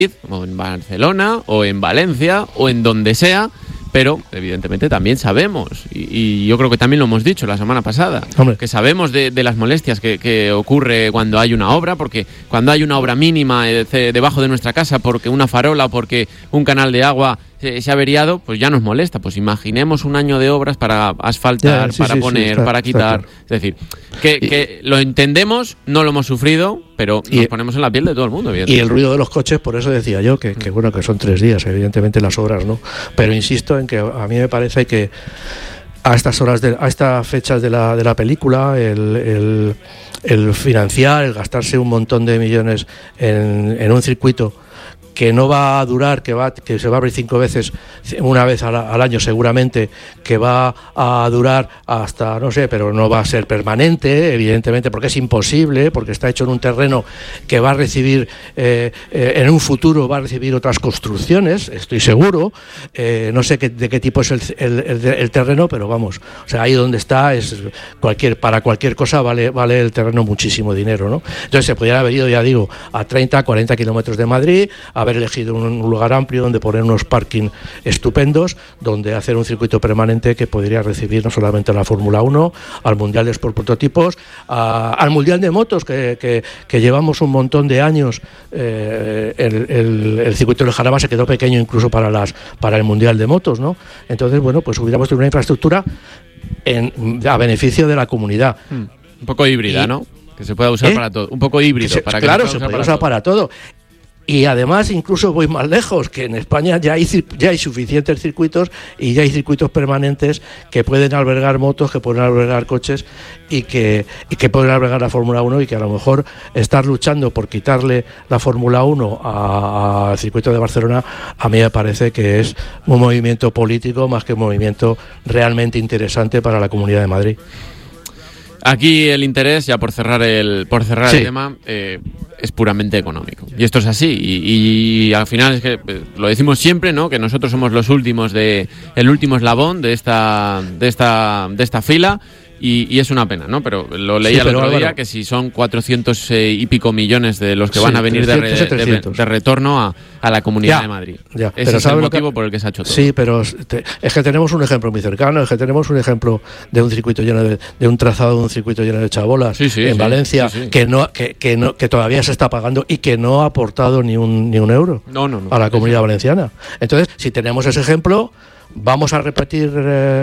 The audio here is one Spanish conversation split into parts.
o en Barcelona, o en Valencia, o en donde sea, pero evidentemente también sabemos, y yo creo que también lo hemos dicho la semana pasada, que sabemos de las molestias que ocurre cuando hay una obra, porque cuando hay una obra mínima debajo de nuestra casa, porque una farola o porque un canal de agua se ha averiado, pues ya nos molesta. Pues imaginemos un año de obras para asfaltar, para quitar. Claro. Es decir, que lo entendemos, no lo hemos sufrido, pero nos ponemos en la piel de todo el mundo, evidentemente. Y el ruido de los coches, por eso decía yo que bueno, que son 3 días, evidentemente las obras no. Pero insisto en que a mí me parece que a estas horas, a estas fechas de la película, el financiar, el gastarse un montón de millones en un circuito que no va a durar, que se va a abrir 5 veces, una vez al año seguramente, que va a durar hasta, no sé, pero no va a ser permanente, evidentemente, porque es imposible, porque está hecho en un terreno que va a recibir, en un futuro va a recibir otras construcciones, estoy seguro, no sé de qué tipo es el terreno, pero vamos, o sea, ahí donde está, para cualquier cosa vale el terreno muchísimo dinero, ¿no? Entonces se podría haber ido, ya digo, a 30, 40 kilómetros de Madrid, haber elegido un lugar amplio donde poner unos parking estupendos, donde hacer un circuito permanente que podría recibir no solamente a la Fórmula 1, al Mundial de Sport Prototipos, al Mundial de Motos, que llevamos un montón de años. El circuito del Jarama se quedó pequeño incluso para el Mundial de Motos, ¿no? Entonces, bueno, pues hubiéramos tenido una infraestructura a beneficio de la comunidad. Un poco híbrida, ¿no? Que se pueda usar para todo. Un poco híbrido. Claro, se puede usar para todo. Y además incluso voy más lejos, que en España ya hay suficientes circuitos y ya hay circuitos permanentes que pueden albergar motos, que pueden albergar coches y que pueden albergar la Fórmula 1, y que a lo mejor estar luchando por quitarle la Fórmula 1 al circuito de Barcelona, a mí me parece que es un movimiento político más que un movimiento realmente interesante para la Comunidad de Madrid. Aquí el interés, ya por cerrar el tema, es puramente económico. Y esto es así. Y al final es que lo decimos siempre, ¿no? Que nosotros somos el último eslabón de esta fila. Y es una pena, ¿no? Pero lo leí el otro día, que si son 400 y pico millones de los que van a venir de retorno a la Comunidad de Madrid. Ese es el motivo por el que se ha hecho todo. Sí, pero es que tenemos un ejemplo muy cercano, es que tenemos un ejemplo de un circuito lleno de un trazado de un circuito lleno de chabolas en Valencia, que todavía se está pagando y que no ha aportado ni un euro a la Comunidad Valenciana. Entonces, si tenemos ese ejemplo, ¿vamos a repetir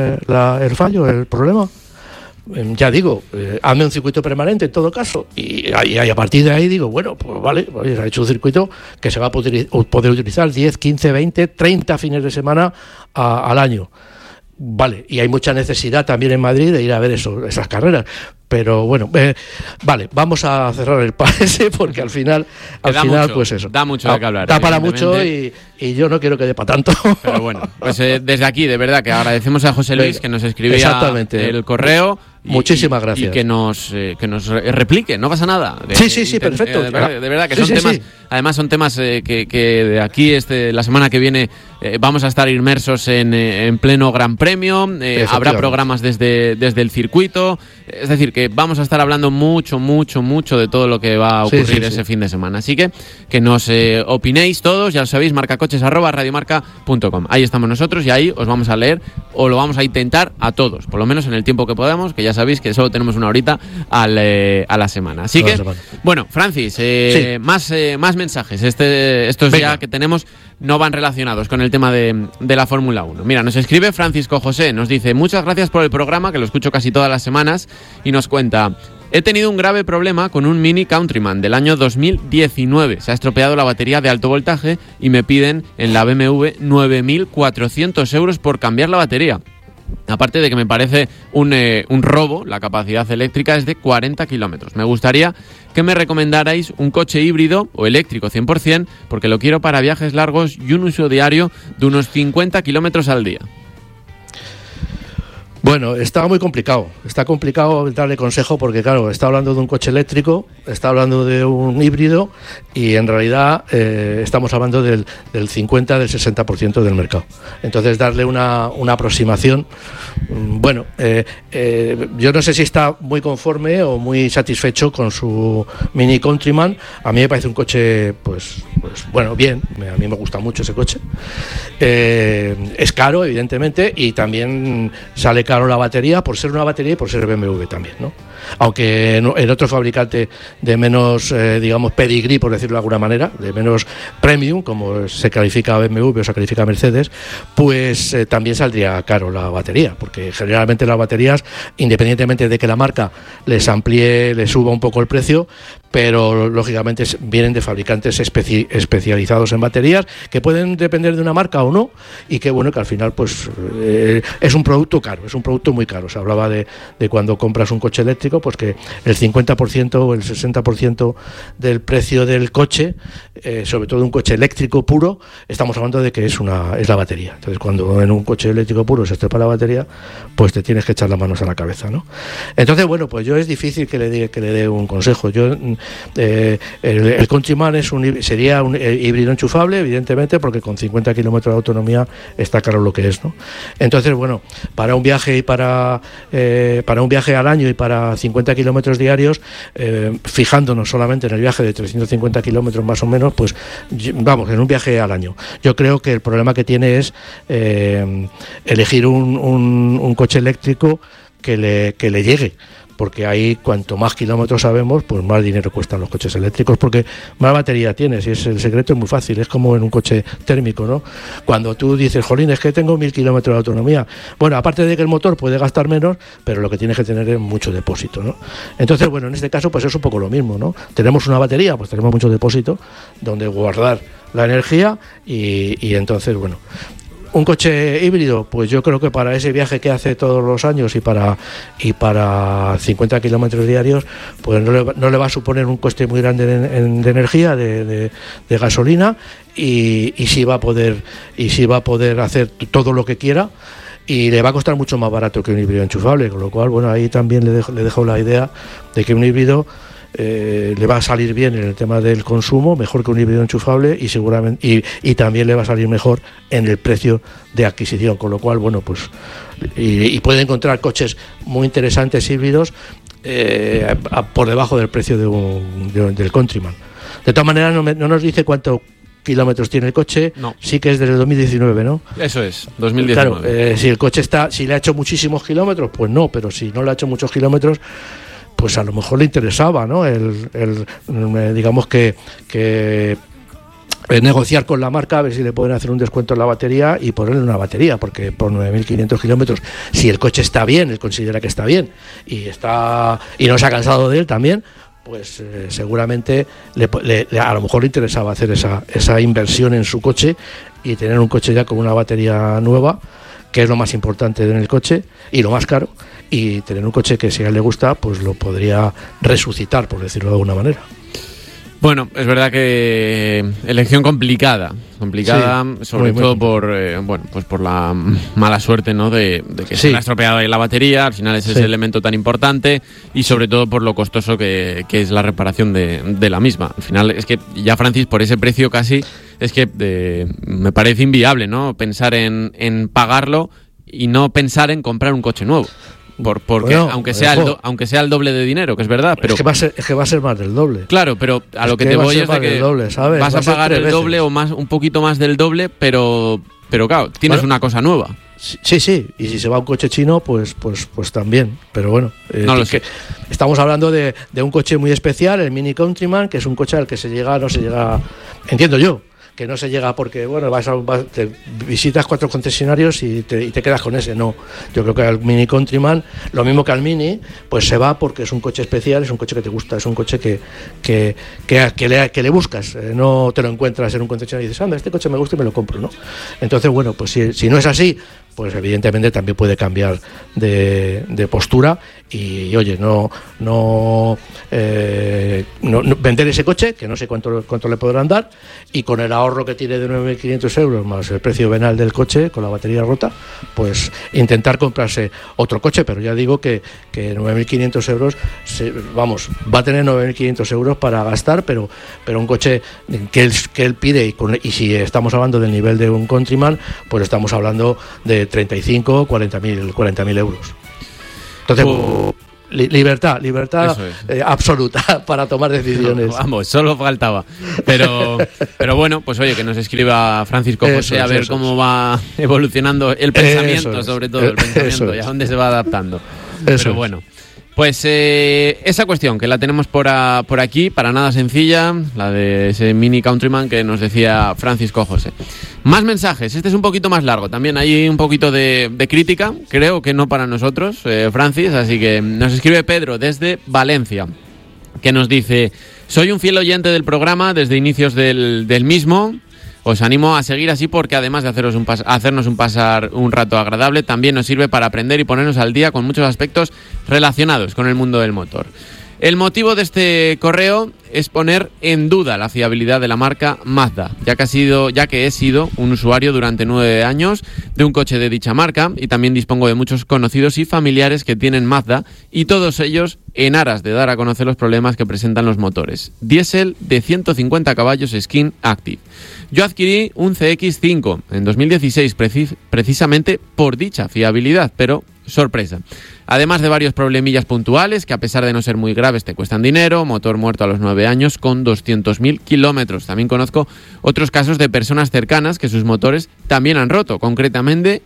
el fallo, el problema? Ya digo, hazme un circuito permanente en todo caso, y a partir de ahí digo, bueno, pues vale, pues ha hecho un circuito que se va a poder utilizar 10, 15, 20, 30 fines de semana al año. Vale, y hay mucha necesidad también en Madrid de ir a ver esas carreras. Pero bueno, vale, vamos a cerrar el ese porque al final pues eso. Da mucho de qué hablar. Da para mucho y yo no quiero que dé para tanto. Pero bueno, pues desde aquí, de verdad, que agradecemos a José Luis que nos escribía el correo. Muchísimas gracias. Y que nos replique, no pasa nada. Sí, perfecto. De verdad que son temas, además son temas que de aquí, la semana que viene, vamos a estar inmersos en pleno Gran Premio, habrá programas desde el circuito, es decir, que vamos a estar hablando mucho de todo lo que va a ocurrir ese fin de semana. Así que nos opinéis todos, ya lo sabéis, marcacoches@radiomarca.com. Ahí estamos nosotros y ahí os vamos a leer, o lo vamos a intentar a todos, por lo menos en el tiempo que podamos, que ya sabéis que solo tenemos una horita a la semana. Así que, bueno, Francis, más mensajes. Estos ya que tenemos no van relacionados con el tema de la Fórmula 1. Mira, nos escribe Francisco José, nos dice: muchas gracias por el programa, que lo escucho casi todas las semanas, y nos cuenta: he tenido un grave problema con un Mini Countryman del año 2019. Se ha estropeado la batería de alto voltaje y me piden en la BMW 9.400 euros por cambiar la batería. Aparte de que me parece un robo, la capacidad eléctrica es de 40 kilómetros. Me gustaría que me recomendarais un coche híbrido o eléctrico 100%, porque lo quiero para viajes largos y un uso diario de unos 50 kilómetros al día. Bueno, está muy complicado. Está complicado darle consejo porque, claro, está hablando de un coche eléctrico, está hablando de un híbrido y en realidad estamos hablando del 50, del 60% del mercado. Entonces, darle una aproximación, bueno, yo no sé si está muy conforme o muy satisfecho con su Mini Countryman. A mí me parece un coche, pues bueno, bien. A mí me gusta mucho ese coche. Es caro, evidentemente, y también sale caro la batería, por ser una batería y por ser BMW también, ¿no? Aunque en otro fabricante de menos, digamos, pedigrí, por decirlo de alguna manera, de menos premium, como se califica a BMW o se califica a Mercedes, pues también saldría caro la batería, porque generalmente las baterías, independientemente de que la marca les amplíe, les suba un poco el precio, pero lógicamente vienen de fabricantes especializados en baterías, que pueden depender de una marca o no, y que bueno, que al final pues es un producto caro, es un producto muy caro. Se hablaba de cuando compras un coche eléctrico, pues que el 50% o el 60% del precio del coche, sobre todo un coche eléctrico puro, estamos hablando de que es la batería. Entonces, cuando en un coche eléctrico puro se estrepa la batería, pues te tienes que echar las manos a la cabeza, ¿no? Entonces, bueno, pues yo es difícil que le dé un consejo. Yo el Countryman sería un híbrido enchufable, evidentemente, porque con 50 kilómetros de autonomía está claro lo que es, ¿no? Entonces, bueno, para un viaje y para un viaje al año y para 50 kilómetros diarios, fijándonos solamente en el viaje de 350 kilómetros más o menos, pues vamos, en un viaje al año. Yo creo que el problema que tiene es elegir un coche eléctrico que le llegue, porque ahí cuanto más kilómetros sabemos, pues más dinero cuestan los coches eléctricos, porque más batería tienes, y el secreto es muy fácil, es como en un coche térmico, ¿no? Cuando tú dices, jolín, es que tengo 1000 kilómetros de autonomía, bueno, aparte de que el motor puede gastar menos, pero lo que tienes que tener es mucho depósito, ¿no? Entonces, bueno, en este caso pues es un poco lo mismo, ¿no? Tenemos una batería, pues tenemos mucho depósito donde guardar la energía y entonces, bueno, un coche híbrido, pues yo creo que para ese viaje que hace todos los años y para 50 kilómetros diarios, pues no le va a suponer un coste muy grande de energía, de gasolina, y sí va a poder hacer todo lo que quiera, y le va a costar mucho más barato que un híbrido enchufable, con lo cual, bueno, ahí también le dejo la idea de que un híbrido le va a salir bien en el tema del consumo, mejor que un híbrido enchufable, y seguramente y también le va a salir mejor en el precio de adquisición, con lo cual, bueno, pues y puede encontrar coches muy interesantes híbridos por debajo del precio del Countryman. De todas maneras, no nos dice cuánto kilómetros tiene el coche. No. Sí que es desde el 2019, ¿no? Eso es, 2019. Claro, si el coche si le ha hecho muchísimos kilómetros, pues no, pero si no le ha hecho muchos kilómetros, pues a lo mejor le interesaba, ¿no? Digamos que negociar con la marca a ver si le pueden hacer un descuento en la batería y ponerle una batería, porque por 9.500 kilómetros, si el coche está bien, él considera que está bien y no se ha cansado de él también, pues seguramente a lo mejor le interesaba hacer esa inversión en su coche y tener un coche ya con una batería nueva, que es lo más importante en el coche y lo más caro, y tener un coche que si a él le gusta, pues lo podría resucitar, por decirlo de alguna manera. Bueno, es verdad que elección complicada, sí, sobre todo por la mala suerte, ¿no? de que se le ha estropeado ahí la batería. Al final es ese elemento tan importante, y sobre todo por lo costoso que es la reparación de la misma. Al final es que ya, Francis, por ese precio casi es que me parece inviable, ¿no? Pensar en pagarlo y no pensar en comprar un coche nuevo. Porque bueno, aunque sea el doble de dinero, que es verdad, pero es que va a ser más del doble. Claro, pero a lo que te voy es de que doble, ¿sabes? Vas a pagar el doble o más, un poquito más del doble, pero claro, tienes una cosa nueva. Sí, y si se va un coche chino, pues también, pero bueno, no lo sé. Estamos hablando de un coche muy especial, el Mini Countryman, que es un coche al que no se llega, entiendo yo, que no se llega porque, bueno, te visitas 4 concesionarios y te quedas con ese. No, yo creo que al Mini Countryman, lo mismo que al Mini, pues se va porque es un coche especial, es un coche que te gusta, es un coche que le buscas, no te lo encuentras en un concesionario y dices, anda, este coche me gusta y me lo compro, ¿no? Entonces, bueno, pues si no es así, pues evidentemente también puede cambiar de postura y oye, no vender ese coche, que no sé cuánto le podrán dar, y con el ahorro que tiene de 9.500 euros más el precio venal del coche con la batería rota, pues intentar comprarse otro coche. Pero ya digo que 9.500 euros, va a tener 9.500 euros para gastar, pero un coche que él pide, y si estamos hablando del nivel de un Countryman, pues estamos hablando de 35, 40.000 euros. Entonces, libertad absoluta para tomar decisiones. Vamos, solo faltaba. Pero bueno, pues oye, que nos escriba Francisco José a ver cómo va evolucionando el pensamiento, sobre todo el pensamiento, y a dónde se va adaptando. Pero bueno, pues esa cuestión que la tenemos por aquí, para nada sencilla, la de ese Mini Countryman que nos decía Francisco José. Más mensajes, este es un poquito más largo, también hay un poquito de crítica, creo que no para nosotros, Francis, así que nos escribe Pedro desde Valencia, que nos dice: soy un fiel oyente del programa desde inicios del mismo. Os animo a seguir así porque además de hacernos pasar un rato agradable, también nos sirve para aprender y ponernos al día con muchos aspectos relacionados con el mundo del motor. El motivo de este correo es poner en duda la fiabilidad de la marca Mazda, ya que he sido un usuario durante 9 años de un coche de dicha marca y también dispongo de muchos conocidos y familiares que tienen Mazda, y todos ellos en aras de dar a conocer los problemas que presentan los motores. Diésel de 150 caballos Skin Active. Yo adquirí un CX-5 en 2016 precisamente por dicha fiabilidad, pero sorpresa. Además de varios problemillas puntuales que, a pesar de no ser muy graves, te cuestan dinero, motor muerto a los 9 años con 200.000 kilómetros. También conozco otros casos de personas cercanas que sus motores también han roto, concretamente,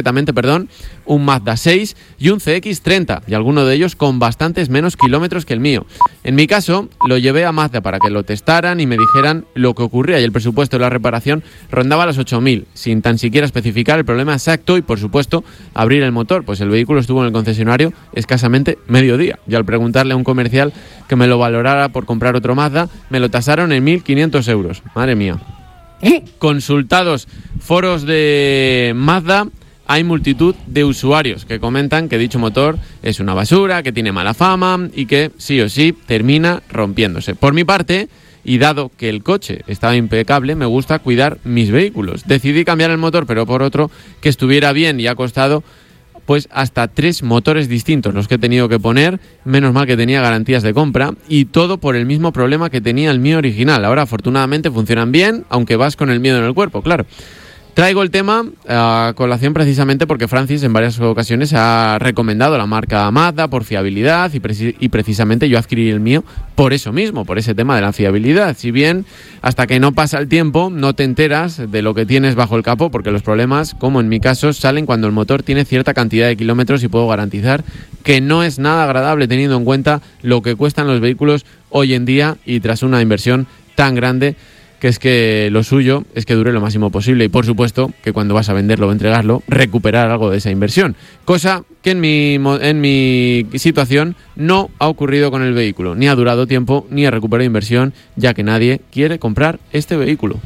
un Mazda 6 y un CX-30, y alguno de ellos con bastantes menos kilómetros que el mío. En mi caso, lo llevé a Mazda para que lo testaran y me dijeran lo que ocurría, y el presupuesto de la reparación rondaba los 8.000, sin tan siquiera especificar el problema exacto y, por supuesto, abrir el motor, pues el vehículo estuvo en el concesionario escasamente medio día, y al preguntarle a un comercial que me lo valorara por comprar otro Mazda, me lo tasaron en 1.500 euros. Madre mía. Consultados foros de Mazda, hay multitud de usuarios que comentan que dicho motor es una basura, que tiene mala fama y que sí o sí termina rompiéndose. Por mi parte, y dado que el coche estaba impecable, me gusta cuidar mis vehículos. Decidí cambiar el motor, pero por otro que estuviera bien, y ha costado pues hasta 3 motores distintos los que he tenido que poner. Menos mal que tenía garantías de compra, y todo por el mismo problema que tenía el mío original. Ahora afortunadamente funcionan bien, aunque vas con el miedo en el cuerpo, claro. Traigo el tema a colación precisamente porque Francis en varias ocasiones ha recomendado la marca Mazda por fiabilidad, y precisamente yo adquirí el mío por eso mismo, por ese tema de la fiabilidad. Si bien hasta que no pasa el tiempo no te enteras de lo que tienes bajo el capó, porque los problemas, como en mi caso, salen cuando el motor tiene cierta cantidad de kilómetros, y puedo garantizar que no es nada agradable teniendo en cuenta lo que cuestan los vehículos hoy en día, y tras una inversión tan grande, que es que lo suyo es que dure lo máximo posible, y por supuesto que cuando vas a venderlo o entregarlo, recuperar algo de esa inversión, cosa que en mi situación no ha ocurrido con el vehículo, ni ha durado tiempo ni ha recuperado inversión, ya que nadie quiere comprar este vehículo.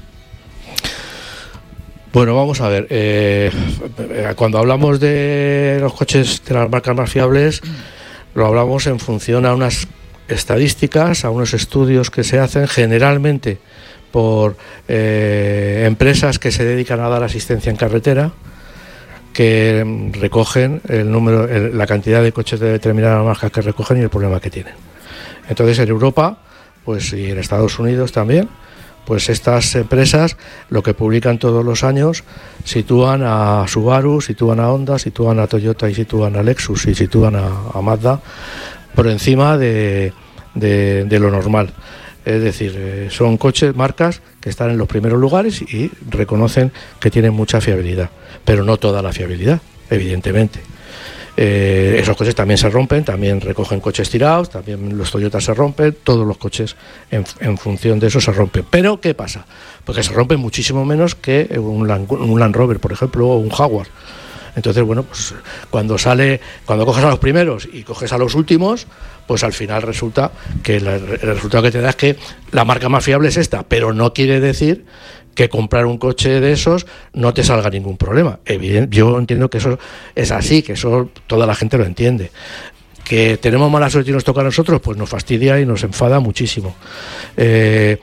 Bueno, vamos a ver, cuando hablamos de los coches de las marcas más fiables, lo hablamos en función a unas estadísticas, a unos estudios que se hacen generalmente por empresas que se dedican a dar asistencia en carretera, que recogen la cantidad de coches de determinadas marcas que recogen y el problema que tienen. Entonces, en Europa, pues, y en Estados Unidos también, pues estas empresas lo que publican todos los años sitúan a Subaru, sitúan a Honda, sitúan a Toyota y sitúan a Lexus y sitúan a Mazda por encima de lo normal. Es decir, son marcas que están en los primeros lugares y reconocen que tienen mucha fiabilidad, pero no toda la fiabilidad, evidentemente. Esos coches también se rompen, también recogen coches tirados, también los Toyotas se rompen, todos los coches en función de eso se rompen. Pero ¿qué pasa? Porque se rompen muchísimo menos que un Land Rover, por ejemplo, o un Jaguar. Entonces, bueno, pues cuando coges a los primeros y coges a los últimos, pues al final resulta que el resultado que te da es que la marca más fiable es esta, pero no quiere decir que comprar un coche de esos no te salga ningún problema. Yo entiendo que eso es así, que eso toda la gente lo entiende. Que tenemos mala suerte y nos toca a nosotros, pues nos fastidia y nos enfada muchísimo. Que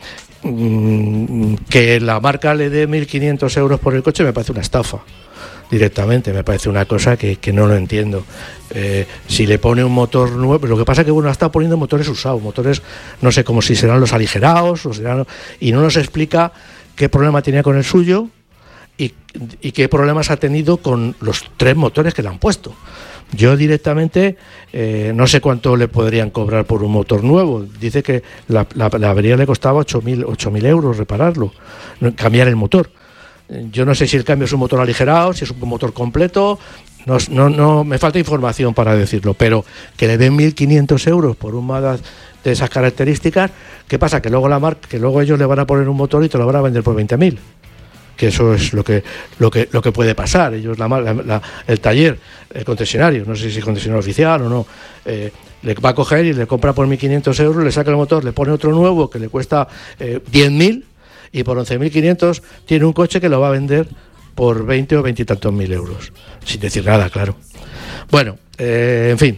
la marca le dé 1.500 euros por el coche me parece una estafa. Directamente, me parece una cosa que no lo entiendo. Si le pone un motor nuevo, lo que pasa es que está poniendo motores usados, motores, no sé cómo si serán los aligerados, y no nos explica qué problema tenía con el suyo y qué problemas ha tenido con los 3 motores que le han puesto. Yo directamente no sé cuánto le podrían cobrar por un motor nuevo. Dice que la avería le costaba 8.000 euros repararlo, cambiar el motor. Yo no sé si el cambio es un motor aligerado, si es un motor completo, no me falta información para decirlo, pero que le den 1.500 euros por un Mazda de esas características, ¿qué pasa? Que luego ellos le van a poner un motor y te lo van a vender por 20.000. Que eso es lo que puede pasar. Ellos, el taller, el concesionario, no sé si es concesionario oficial o no, le va a coger y le compra por 1.500 euros, le saca el motor, le pone otro nuevo que le cuesta 10.000, y por 11.500 tiene un coche que lo va a vender por 20 o 20 y tantos mil euros, sin decir nada, claro. Bueno, en fin.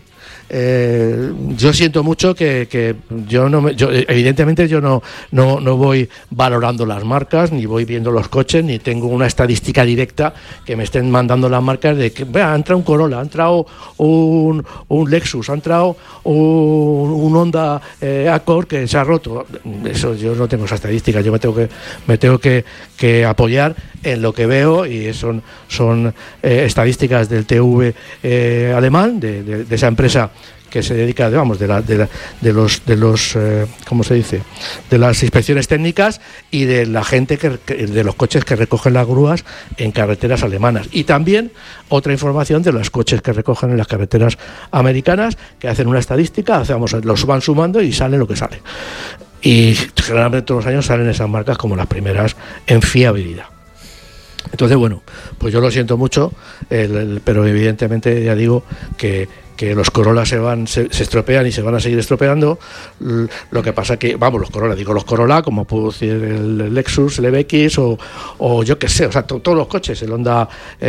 Yo siento mucho que yo evidentemente yo no voy valorando las marcas, ni voy viendo los coches, ni tengo una estadística directa que me estén mandando las marcas de que ha entrado un Corolla, ha entrado un Lexus, ha entrado un Honda Accord que se ha roto. Eso yo no tengo esa estadística. Yo me tengo que apoyar en lo que veo, y son estadísticas del TV alemán, de esa empresa que se dedica, digamos, de los ¿cómo se dice?, de las inspecciones técnicas y de la gente de los coches que recogen las grúas en carreteras alemanas, y también otra información de los coches que recogen en las carreteras americanas, que hacen una estadística, los van sumando y sale lo que sale, y generalmente todos los años salen esas marcas como las primeras en fiabilidad. Entonces, bueno, pues yo lo siento mucho, pero evidentemente ya digo que los Corolla se estropean y se van a seguir estropeando. Lo que pasa que, los Corolla, como puedo decir el Lexus, el EBX o yo qué sé, o sea, todos los coches, el Honda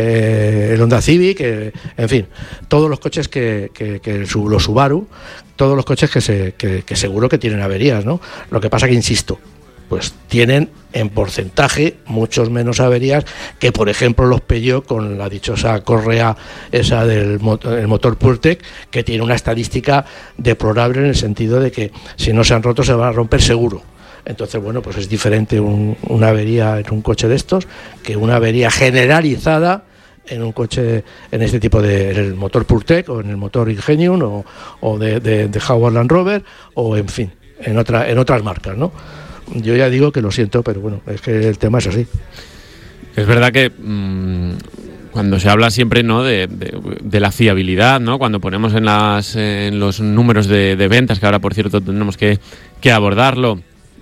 Civic, en fin, todos los coches los Subaru, todos los coches que seguro que tienen averías, ¿no? Lo que pasa que, insisto, pues tienen en porcentaje muchos menos averías que, por ejemplo, los Peugeot, con la dichosa correa esa del motor PureTech, que tiene una estadística deplorable en el sentido de que si no se han roto se van a romper seguro. Entonces, bueno, pues es diferente una avería en un coche de estos que una avería generalizada en un coche, en este tipo en el motor PureTech o en el motor Ingenium o de Jaguar Land Rover, o en fin, en otras marcas, ¿no? Yo ya digo que lo siento, pero bueno, es que el tema es así. Es verdad que cuando se habla siempre, ¿no?, de la fiabilidad, ¿no?, cuando ponemos en los números de ventas, que ahora, por cierto, tenemos que abordarlo,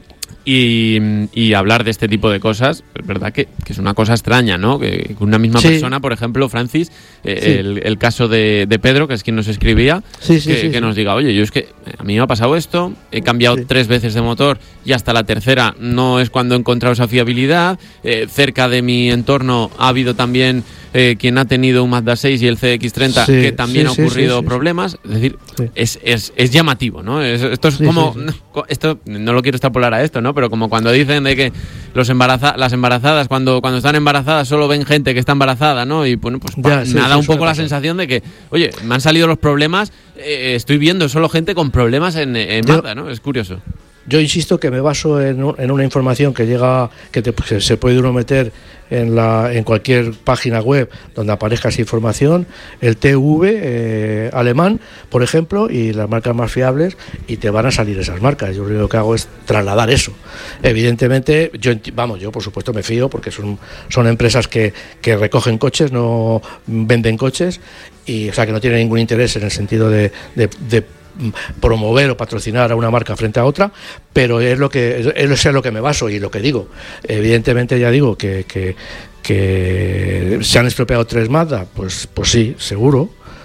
y hablar de este tipo de cosas, es verdad que es una cosa extraña, ¿no? Que una misma persona, por ejemplo, Francis, el caso de Pedro, que es quien nos escribía, que nos diga, oye, yo es que a mí me ha pasado esto, he cambiado 3 veces de motor y hasta la tercera no es cuando he encontrado esa fiabilidad. Cerca de mi entorno ha habido también quien ha tenido un Mazda 6 y el CX-30 que también ha ocurrido problemas. Es decir, es llamativo, ¿no? Esto es como... Esto no lo quiero extrapolar a esto, ¿no? Pero como cuando dicen de que las embarazadas, cuando están embarazadas solo ven gente que está embarazada, ¿no? Y bueno, pues me da un poco la sensación de que, oye, me han salido los problemas, estoy viendo solo gente con problemas en Mazda, ¿no? Es curioso. Yo insisto que me baso en una información que llega, que se puede uno meter en cualquier página web donde aparezca esa información, el TV alemán, por ejemplo, y las marcas más fiables, y te van a salir esas marcas. Yo lo único que hago es trasladar eso. Evidentemente, yo por supuesto me fío, porque son empresas que recogen coches, no venden coches, y o sea que no tienen ningún interés en el sentido de promover o patrocinar a una marca frente a otra, pero es lo que me baso y lo que digo. Evidentemente, ya digo que se han estropeado 3 Mazda, pues sí, seguro,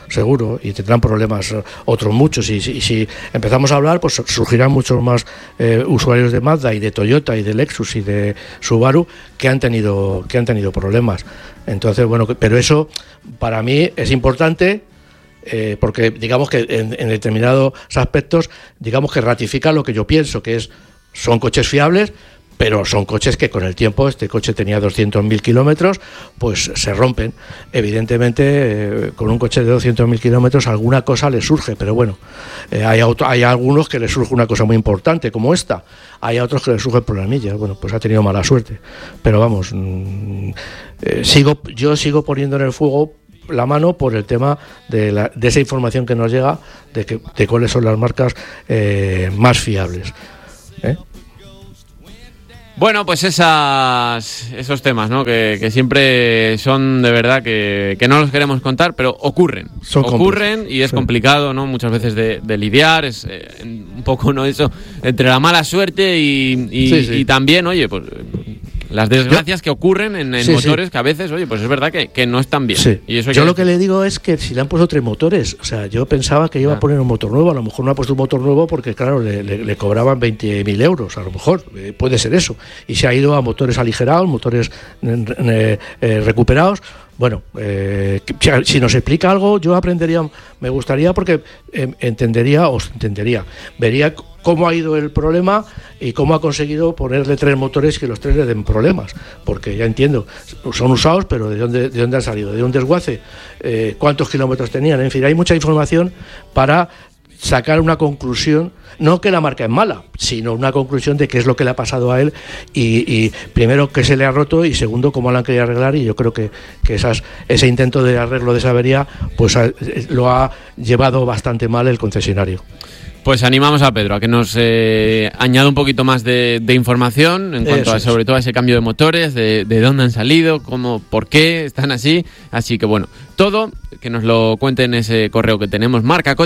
seguro, y tendrán problemas otros muchos, y si empezamos a hablar, pues surgirán muchos más usuarios de Mazda y de Toyota y de Lexus y de Subaru que han tenido problemas. Entonces, bueno, pero eso para mí es importante, porque digamos que en determinados aspectos, digamos que ratifica lo que yo pienso, que son coches fiables, pero son coches que con el tiempo, este coche tenía 200.000 kilómetros, pues se rompen. Evidentemente, con un coche de 200.000 kilómetros alguna cosa le surge, pero bueno, hay algunos que le surge una cosa muy importante, como esta. Hay otros que le surgen problemillas. Bueno, pues ha tenido mala suerte. Pero vamos, yo sigo poniendo en el fuego la mano por el tema de esa información que nos llega de cuáles son las marcas más fiables. Bueno, pues esos temas, ¿no? Que siempre son de verdad que no los queremos contar, pero ocurren y es complicado, ¿no? Muchas veces de lidiar, es un poco, ¿no? Eso entre la mala suerte y también, oye, pues las desgracias que ocurren en motores que a veces, oye, pues es verdad que no están bien. Sí. Y eso yo lo que le digo es que si le han puesto 3 motores, o sea, yo pensaba que iba a poner un motor nuevo, a lo mejor no ha puesto un motor nuevo porque, claro, le cobraban 20.000 euros, a lo mejor, puede ser eso, y se ha ido a motores aligerados, motores recuperados. Bueno, si nos explica algo, yo aprendería, me gustaría, porque entendería, vería cómo ha ido el problema y cómo ha conseguido ponerle 3 motores que los 3 le den problemas, porque ya entiendo, son usados, pero ¿de dónde han salido? ¿De un desguace? ¿Cuántos kilómetros tenían? En fin, hay mucha información para sacar una conclusión, no que la marca es mala, sino una conclusión de qué es lo que le ha pasado a él y primero qué se le ha roto y segundo cómo lo han querido arreglar, y yo creo que ese intento de arreglo de esa avería pues lo ha llevado bastante mal el concesionario. Pues animamos a Pedro a que nos añada un poquito más de información en cuanto sobre todo a ese cambio de motores, de dónde han salido, por qué están así que bueno, todo que nos lo cuente en ese correo que tenemos,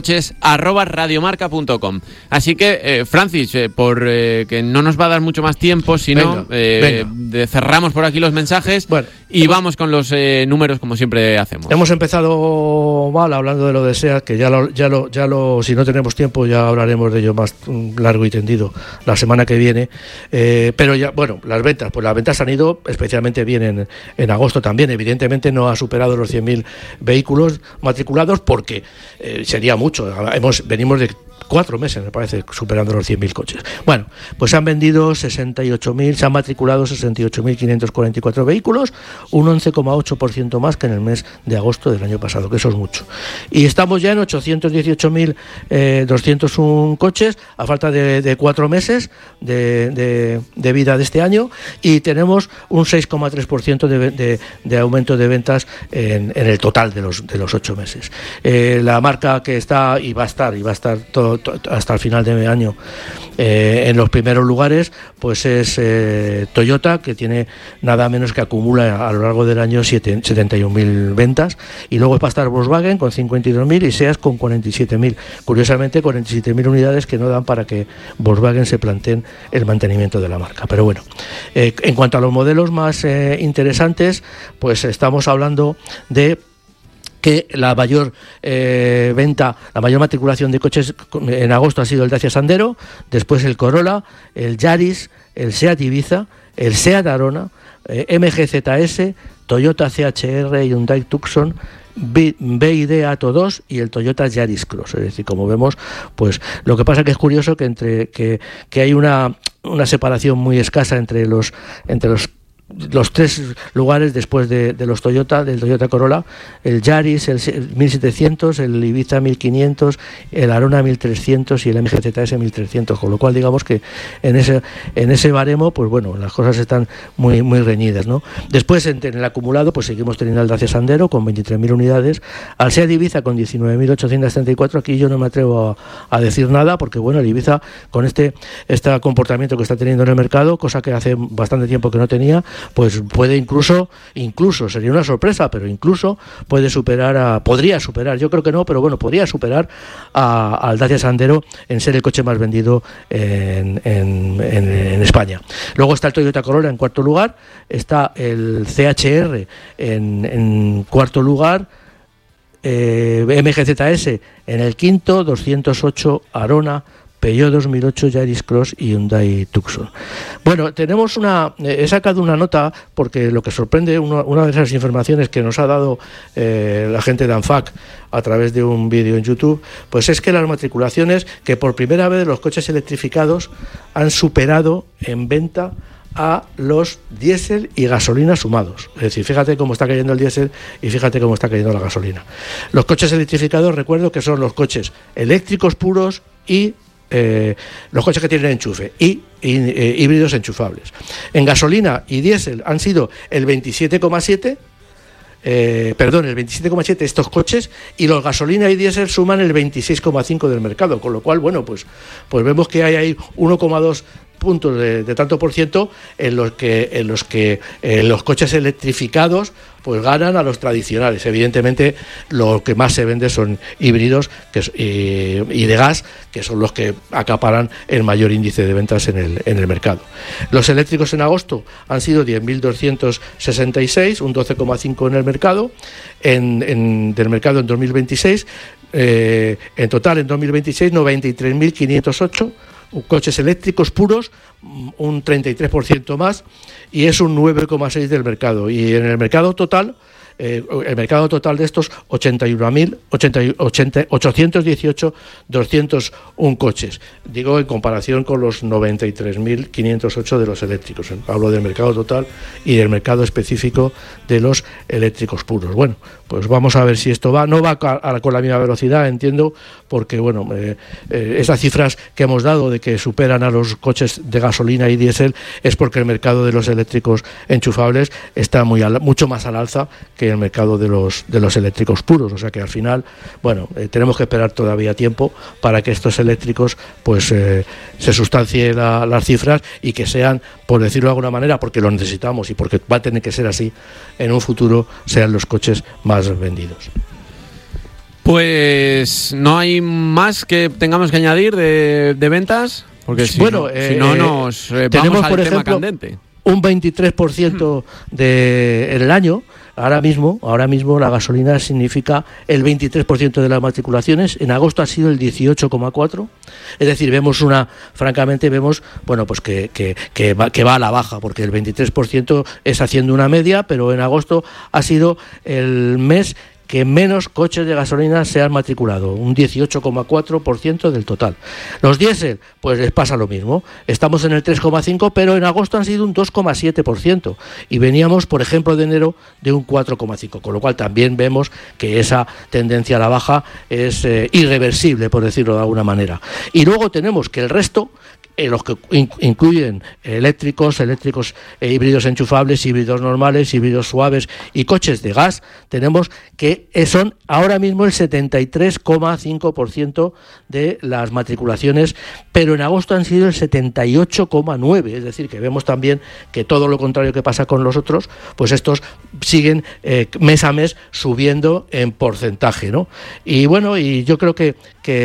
marcacoches@radiomarca.com. Así que, Francis, por que no nos va a dar mucho más tiempo, sino cerramos por aquí los mensajes y vamos con los números como siempre hacemos. Hemos empezado mal hablando de lo de SEAT, que ya lo si no tenemos tiempo ya hablaremos de ello más largo y tendido la semana que viene, pero ya, bueno, las ventas han ido especialmente bien en agosto también. Evidentemente no ha superado los 100.000 vehículos matriculados porque sería mucho, venimos de 4 meses, me parece, superando los 100.000 coches. Bueno, pues se han vendido 68.000, se han matriculado 68.544 vehículos, un 11,8% más que en el mes de agosto del año pasado, que eso es mucho. Y estamos ya en 818.201 coches, a falta de 4 meses de vida de este año, y tenemos un 6,3% de aumento de ventas en el total de los 8 meses. La marca que está y va a estar todo hasta el final de año en los primeros lugares, pues es Toyota, que tiene nada menos que acumula a lo largo del año 71.000 ventas, y luego va a estar Volkswagen con 52.000 y SEAT con 47.000. Curiosamente, 47.000 unidades que no dan para que Volkswagen se planteen el mantenimiento de la marca. Pero bueno, en cuanto a los modelos más interesantes, pues estamos hablando de que la mayor la mayor matriculación de coches en agosto ha sido el Dacia Sandero, después el Corolla, el Yaris, el SEAT Ibiza, el SEAT Arona, MG ZS, Toyota CHR, Hyundai Tucson, BYD Atto 2 y el Toyota Yaris Cross. Es decir, como vemos, pues lo que pasa que es curioso que hay una separación muy escasa entre los 3 lugares después de los Toyota, del Toyota Corolla, el Yaris, el 1700, el Ibiza 1500, el Arona 1300 y el MG ZS 1300, con lo cual digamos que en ese baremo, pues bueno, las cosas están muy muy reñidas, ¿no? Después en el acumulado pues seguimos teniendo al Dacia Sandero con 23.000 unidades, al SEAT Ibiza con 19.834. Aquí yo no me atrevo a decir nada porque bueno, el Ibiza con este comportamiento que está teniendo en el mercado, cosa que hace bastante tiempo que no tenía, pues puede incluso sería una sorpresa, pero incluso podría superar, yo creo que no, pero bueno, podría superar al Dacia Sandero en ser el coche más vendido en España. Luego está el Toyota Corolla en cuarto lugar, está el CHR en cuarto lugar, MGZS en el quinto, 208 Arona, Peugeot 2008, Yaris Cross y Hyundai Tucson. Bueno, tenemos he sacado una nota porque lo que sorprende, una de esas informaciones que nos ha dado la gente de ANFAC a través de un vídeo en YouTube, pues es que las matriculaciones, que por primera vez los coches electrificados han superado en venta a los diésel y gasolina sumados. Es decir, fíjate cómo está cayendo el diésel y fíjate cómo está cayendo la gasolina. Los coches electrificados, recuerdo que son los coches eléctricos puros y los coches que tienen enchufe y híbridos enchufables. En gasolina y diésel han sido el 27,7%, el 27,7 estos coches, y los gasolina y diésel suman el 26,5 del mercado, con lo cual, bueno, pues vemos que hay ahí 1,2 puntos de tanto por ciento en los que los coches electrificados pues ganan a los tradicionales. Evidentemente lo que más se vende son híbridos y de gas, que son los que acaparan el mayor índice de ventas en el mercado. Los eléctricos en agosto han sido 10.266, un 12,5 en el mercado, del mercado en 2026, en total en 2026 93.508 coches eléctricos puros, un 33% más, y es un 9,6 del mercado. Y en el mercado total, el mercado total de estos 818, 201 coches. Digo, en comparación con los 93.508 de los eléctricos. Hablo del mercado total y del mercado específico de los eléctricos puros. Bueno, pues vamos a ver si esto no va con la misma velocidad, entiendo, porque bueno, esas cifras que hemos dado de que superan a los coches de gasolina y diésel es porque el mercado de los eléctricos enchufables está mucho más al alza que el mercado de los eléctricos puros. O sea que al final, bueno, tenemos que esperar todavía tiempo para que estos eléctricos pues se sustancien las cifras y que sean, por decirlo de alguna manera, porque lo necesitamos y porque va a tener que ser así, en un futuro sean los coches más vendidos. Pues no hay más que tengamos que añadir de ventas, porque si no nos tenemos, vamos al por tema ejemplo, candente. Un 23% en el año. Ahora mismo la gasolina significa el 23% de las matriculaciones. En agosto ha sido el 18,4%. Es decir, francamente vemos, bueno, pues que va a la baja, porque el 23% es haciendo una media, pero en agosto ha sido el mes que menos coches de gasolina se han matriculado, un 18,4% del total. Los diésel, pues les pasa lo mismo. Estamos en el 3,5%, pero en agosto han sido un 2,7%. Y veníamos, por ejemplo, de enero de un 4,5%. Con lo cual también vemos que esa tendencia a la baja es irreversible, por decirlo de alguna manera. Y luego tenemos que el resto, los que incluyen eléctricos, híbridos enchufables, híbridos normales, híbridos suaves y coches de gas, tenemos que son ahora mismo el 73,5% de las matriculaciones, pero en agosto han sido el 78,9%, es decir, que vemos también que todo lo contrario que pasa con los otros, pues estos siguen mes a mes subiendo en porcentaje, ¿no? Y bueno, y yo creo que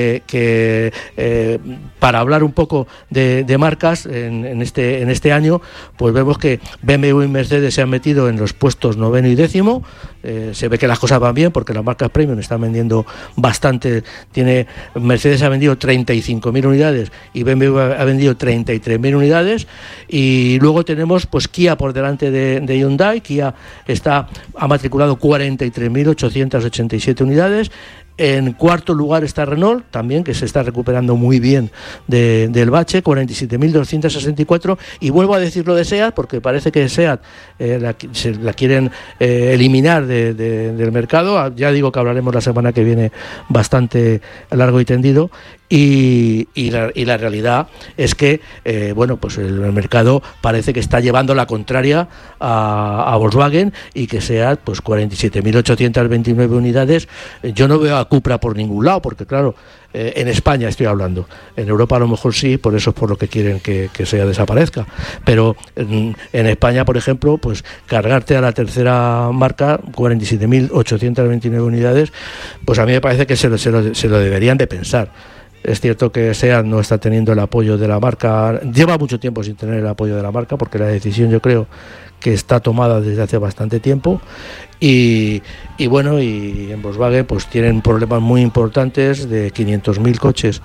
para hablar un poco de marcas en este año, pues vemos que BMW y Mercedes se han metido en los puestos 9º y 10º. Se ve que las cosas van bien porque las marcas premium están vendiendo bastante. Mercedes ha vendido 35.000 unidades y BMW ha vendido 33.000 unidades, y luego tenemos pues Kia por delante de Hyundai. Kia ha matriculado 43.887 unidades. En cuarto lugar está Renault, también, que se está recuperando muy bien del bache, 47.264. Y vuelvo a decir lo de SEAT, porque parece que SEAT la quieren eliminar del mercado. Ya digo que hablaremos la semana que viene bastante largo y tendido. Y la realidad es que bueno, pues el mercado parece que está llevando la contraria a Volkswagen, y que SEAT, pues 47.829 unidades. Yo no veo a Cupra por ningún lado, porque claro, en España estoy hablando, en Europa a lo mejor sí, por eso es por lo que quieren que SEAT desaparezca, pero en España, por ejemplo, pues cargarte a la tercera marca 47.829 unidades, pues a mí me parece que se lo deberían de pensar. Es cierto que SEAT no está teniendo el apoyo de la marca, lleva mucho tiempo sin tener el apoyo de la marca, porque la decisión, yo creo que está tomada desde hace bastante tiempo. Y bueno, y en Volkswagen pues tienen problemas muy importantes de 500.000 coches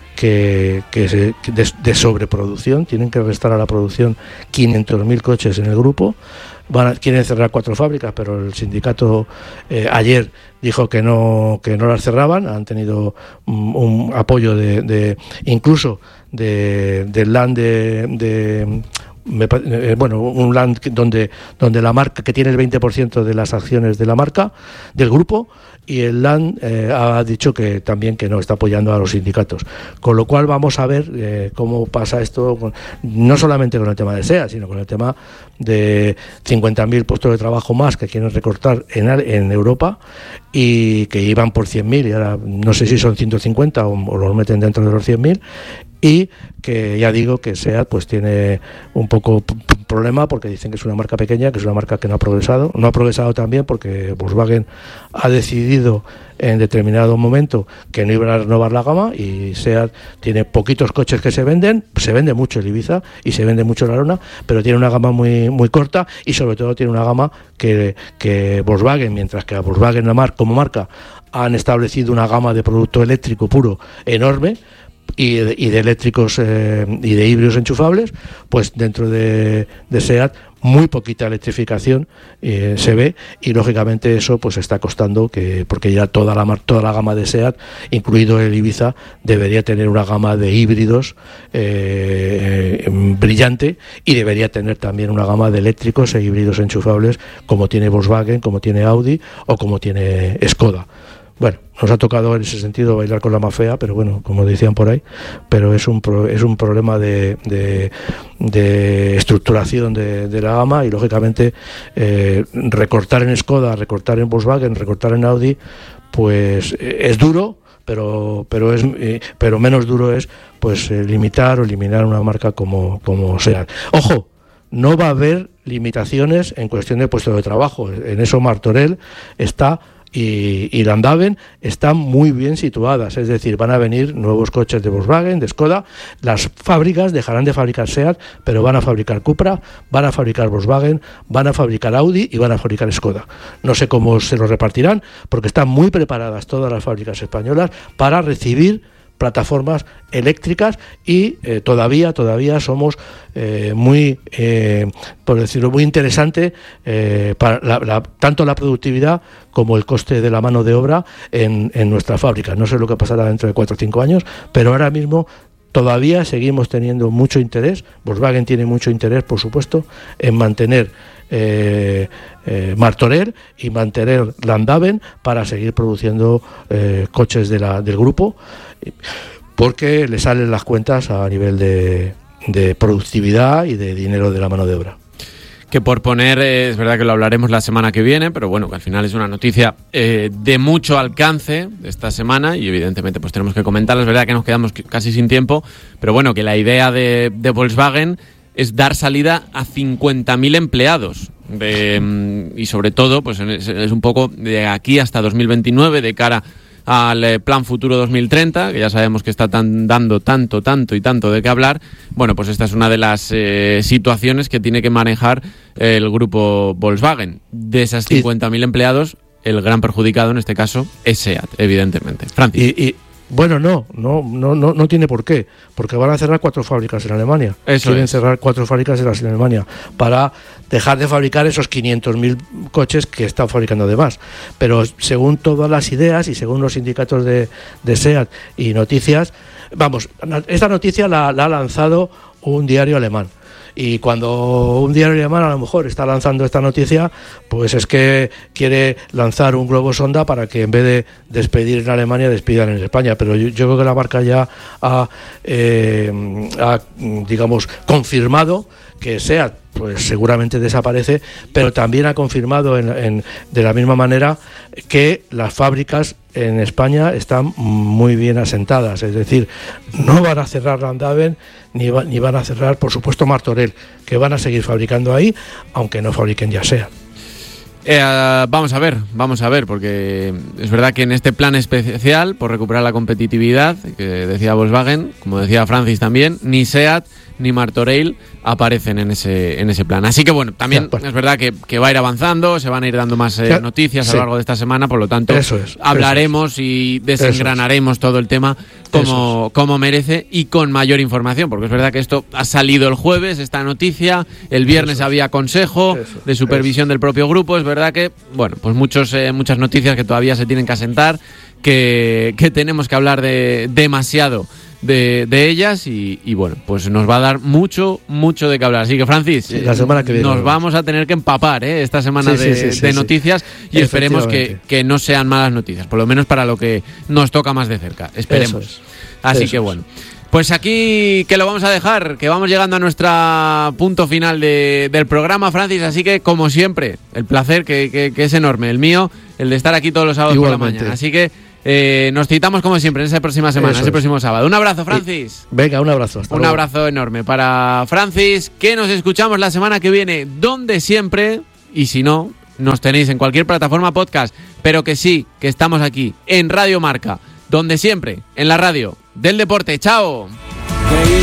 de sobreproducción. Tienen que restar a la producción 500.000 coches en el grupo. Quieren cerrar 4 fábricas, pero el sindicato ayer dijo que no las cerraban. Han tenido un apoyo incluso del land un land donde la marca, que tiene el 20% de las acciones de la marca del grupo, y el land ha dicho que también que no está apoyando a los sindicatos, con lo cual vamos a ver cómo pasa esto no solamente con el tema de SEAT, sino con el tema de 50.000 puestos de trabajo más que quieren recortar en Europa, y que iban por 100.000 y ahora no sé si son 150 o los meten dentro de los 100.000. Y que ya digo que SEAT pues tiene un poco problema, porque dicen que es una marca pequeña, que es una marca que no ha progresado también porque Volkswagen ha decidido en determinado momento que no iba a renovar la gama, y SEAT tiene poquitos coches que se vende mucho el Ibiza y se vende mucho la Arona, pero tiene una gama muy, muy corta, y sobre todo tiene una gama que Volkswagen, mientras que a Volkswagen como marca han establecido una gama de producto eléctrico puro enorme, y de eléctricos y de híbridos enchufables, pues dentro de SEAT muy poquita electrificación se ve, y lógicamente eso pues está costando porque ya toda la gama de SEAT, incluido el Ibiza, debería tener una gama de híbridos brillante, y debería tener también una gama de eléctricos e híbridos enchufables como tiene Volkswagen, como tiene Audi o como tiene Skoda. Bueno, nos ha tocado en ese sentido bailar con la más fea, pero bueno, como decían por ahí, pero es un problema de estructuración de la gama, y lógicamente recortar en Skoda, recortar en Volkswagen, recortar en Audi, pues es duro, pero menos duro es pues limitar o eliminar una marca como SEAT. Ojo, no va a haber limitaciones en cuestión de puestos de trabajo. En eso Martorell está y Landhaven están muy bien situadas, es decir, van a venir nuevos coches de Volkswagen, de Skoda. Las fábricas dejarán de fabricar SEAT, pero van a fabricar Cupra, van a fabricar Volkswagen, van a fabricar Audi y van a fabricar Skoda. No sé cómo se lo repartirán, porque están muy preparadas todas las fábricas españolas para recibir plataformas eléctricas, y todavía somos muy, por decirlo, muy interesante para tanto la productividad como el coste de la mano de obra en nuestra fábrica. No sé lo que pasará dentro de 4 o 5 años, pero ahora mismo todavía seguimos teniendo mucho interés. Volkswagen tiene mucho interés, por supuesto, en mantener Martorell y mantener Landhaven para seguir produciendo coches del grupo, porque le salen las cuentas a nivel de productividad y de dinero de la mano de obra. Que por poner, es verdad que lo hablaremos la semana que viene, pero bueno, que al final es una noticia de mucho alcance de esta semana, y evidentemente pues tenemos que comentarlo. Es verdad que nos quedamos casi sin tiempo, pero bueno, que la idea de Volkswagen es dar salida a 50.000 empleados, y sobre todo pues es un poco de aquí hasta 2029, de cara al Plan Futuro 2030, que ya sabemos que está dando tanto de qué hablar. Bueno, pues esta es una de las situaciones que tiene que manejar el grupo Volkswagen. De esas 50.000 empleados, el gran perjudicado en este caso es SEAT, evidentemente. Francis. Bueno, no tiene por qué, porque van a cerrar 4 fábricas en Alemania. Quieren cerrar 4 fábricas en Alemania para dejar de fabricar esos 500.000 coches que están fabricando de más. Pero según todas las ideas y según los sindicatos de SEAT y noticias, esta noticia la ha lanzado un diario alemán. Y cuando un diario alemán a lo mejor está lanzando esta noticia, pues es que quiere lanzar un globo sonda para que en vez de despedir en Alemania, despidan en España. Pero yo creo que la marca ya ha digamos, confirmado que SEAT pues seguramente desaparece, pero también ha confirmado de la misma manera que las fábricas en España están muy bien asentadas, es decir, no van a cerrar Landhaven ni van a cerrar, por supuesto, Martorell, que van a seguir fabricando ahí, aunque no fabriquen ya SEAT. Vamos a ver, porque es verdad que en este plan especial, por recuperar la competitividad, que decía Volkswagen, como decía Francis también, ni SEAT ni Martorell aparecen en ese plan. Así que bueno, también es verdad que va a ir avanzando, se van a ir dando más noticias a lo largo de esta semana, por lo tanto hablaremos y desengranaremos todo el tema como merece y con mayor información, porque es verdad que esto ha salido el jueves, esta noticia, el viernes había consejo de supervisión del propio grupo, es verdad que, bueno, pues muchas noticias que todavía se tienen que asentar, que tenemos que hablar demasiado de ellas y bueno, pues nos va a dar mucho de qué hablar. Así que, Francis, la semana que viene nos vamos a tener que empapar esta semana de noticias y esperemos que no sean malas noticias, por lo menos para lo que nos toca más de cerca. Esperemos. Así que bueno. Pues aquí que lo vamos a dejar, que vamos llegando a nuestro punto final del programa, Francis, así que como siempre, el placer que es enorme, el mío, el de estar aquí todos los sábados por la mañana. Así que nos citamos como siempre en esa próxima semana, ese próximo sábado. Un abrazo, Francis. Venga, un abrazo. Hasta luego. Abrazo enorme para Francis, que nos escuchamos la semana que viene, donde siempre, y si no, nos tenéis en cualquier plataforma podcast, pero que sí, que estamos aquí, en Radio Marca, donde siempre, en la radio del deporte. ¡Chao!